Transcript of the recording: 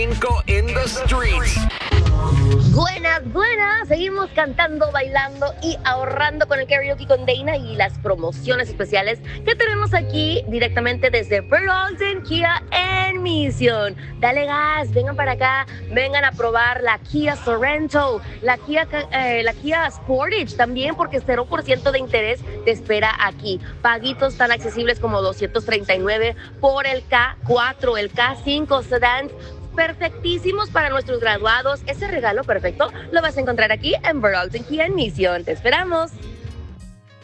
In the streets. Buenas, buenas. Seguimos cantando, bailando y ahorrando con el karaoke con Dana y las promociones especiales que tenemos aquí directamente desde Burlington Kia en Mission. Dale gas, vengan para acá, vengan a probar la Kia Sorento, la Kia Sportage también, porque 0% de interés te espera aquí. Paguitos tan accesibles como $239 por el K4, el K5 sedans, perfectísimos para nuestros graduados. Ese regalo perfecto lo vas a encontrar aquí en Burlington Kia en Mission. ¡Te esperamos!